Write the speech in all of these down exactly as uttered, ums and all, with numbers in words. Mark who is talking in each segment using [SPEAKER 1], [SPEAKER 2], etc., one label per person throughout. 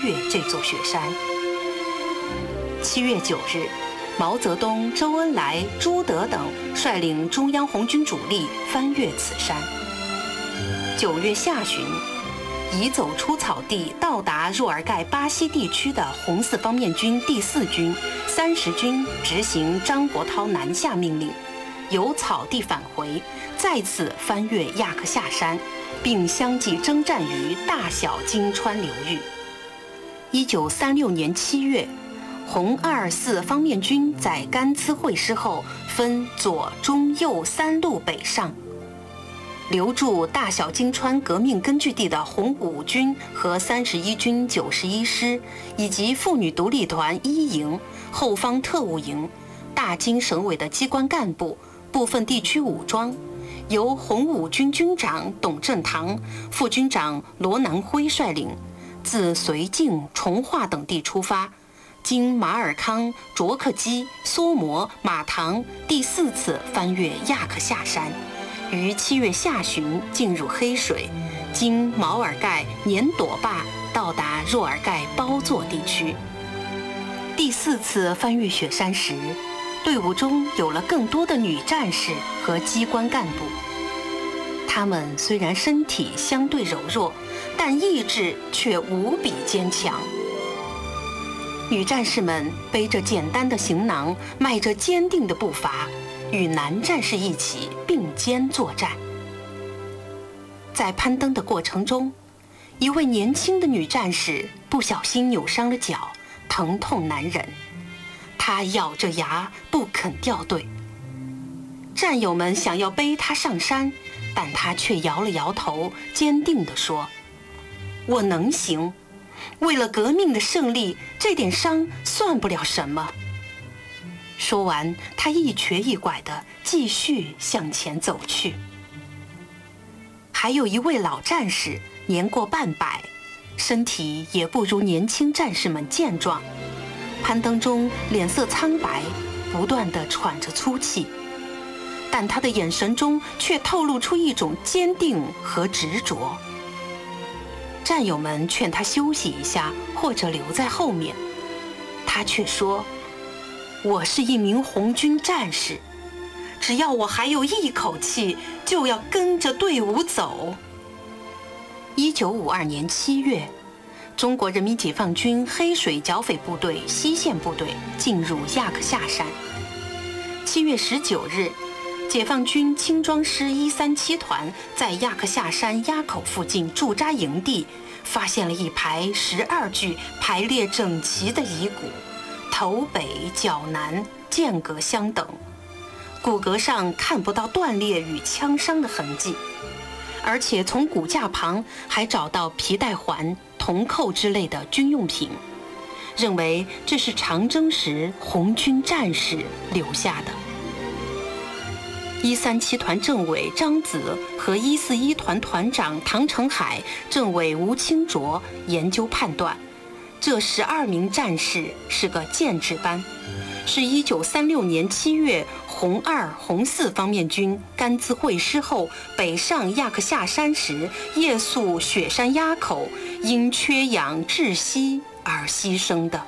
[SPEAKER 1] 越这座雪山。七月九日，毛泽东、周恩来、朱德等率领中央红军主力翻越此山。九月下旬，已走出草地，到达若尔盖巴西地区的红四方面军第四军、三十军执行张国焘南下命令，由草地返回，再次翻越亚克夏山，并相继征战于大小金川流域。一九三六年七月，红二四方面军在甘孜会师后，分左、中、右三路北上。留驻大小金川革命根据地的红五军和三十一军九十一师，以及妇女独立团一营、后方特务营、大金省委的机关干部、部分地区武装，由红五军军长董振堂、副军长罗南辉率领，自绥靖、从化等地出发，经马尔康、卓克基、梭摩、马塘，第四次翻越亚克夏山。于七月下旬进入黑水，经毛尔盖、年朵坝到达若尔盖包座地区。第四次翻越雪山时，队伍中有了更多的女战士和机关干部。她们虽然身体相对柔弱，但意志却无比坚强。女战士们背着简单的行囊，迈着坚定的步伐，与男战士一起并肩作战。在攀登的过程中，一位年轻的女战士不小心扭伤了脚，疼痛难忍。她咬着牙不肯掉队。战友们想要背她上山，但她却摇了摇头，坚定地说：“我能行，为了革命的胜利，这点伤算不了什么。”说完，他一瘸一拐地继续向前走去。还有一位老战士，年过半百，身体也不如年轻战士们健壮，攀登中脸色苍白，不断地喘着粗气，但他的眼神中却透露出一种坚定和执着。战友们劝他休息一下，或者留在后面，他却说：“我是一名红军战士，只要我还有一口气，就要跟着队伍走。”一九五二年七月，中国人民解放军黑水剿匪部队西线部队进入亚克夏山。七月十九日，解放军轻装师一三七团在亚克夏山垭口附近驻扎营地，发现了一排十二具排列整齐的遗骨，头北脚南，间隔相等，骨骼上看不到断裂与枪伤的痕迹，而且从骨架旁还找到皮带环、铜扣之类的军用品，认为这是长征时红军战士留下的。一三七团政委张子和一四一团团长唐成海、政委吴清卓研究判断，这十二名战士是个建制班，是一九三六年七月红二、红四方面军甘孜会师后北上亚克夏山时，夜宿雪山垭口，因缺氧窒息而牺牲的。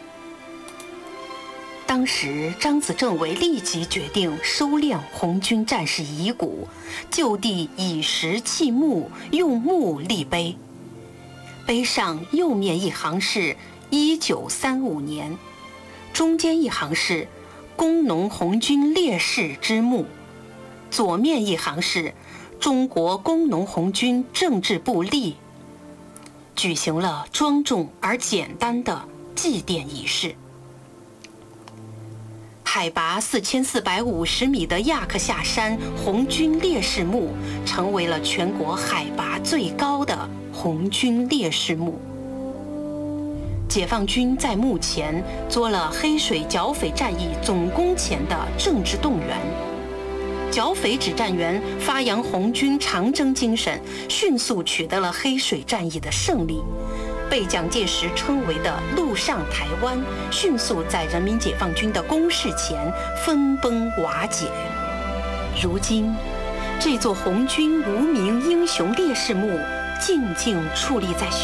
[SPEAKER 1] 当时张子政委立即决定收敛红军战士遗骨，就地以石砌木，用木立碑。碑上右面一行是一九三五年，中间一行是工农红军烈士之墓，左面一行是中国工农红军政治部立。举行了庄重而简单的祭奠仪式。海拔四千四百五十米的亚克夏山红军烈士墓成为了全国海拔最高的红军烈士墓。解放军在墓前做了黑水剿匪战役总攻前的政治动员，剿匪指战员发扬红军长征精神，迅速取得了黑水战役的胜利，被蒋介石称为的陆上台湾，迅速在人民解放军的攻势前分崩瓦解。如今，这座红军无名英雄烈士墓静静矗立在雪